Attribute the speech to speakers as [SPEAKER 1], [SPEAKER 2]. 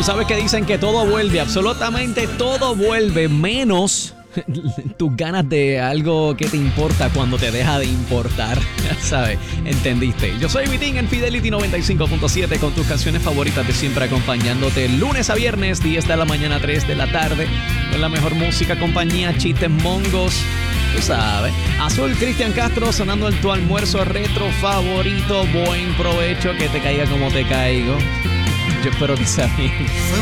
[SPEAKER 1] Tú sabes que dicen que todo vuelve, absolutamente todo vuelve, menos tus ganas de algo que te importa cuando te deja de importar, ¿sabes? ¿Entendiste? Yo soy Vitín en Fidelity 95.7 con tus canciones favoritas de siempre acompañándote lunes a viernes, 10 de la mañana, 3 de la tarde, con la mejor música, compañía, chistes, mongos. Tú sabes. Azul, Cristian Castro sonando en tu almuerzo retro favorito. Buen provecho, que te caiga como te caigo. Yo espero que sea bien.
[SPEAKER 2] Fue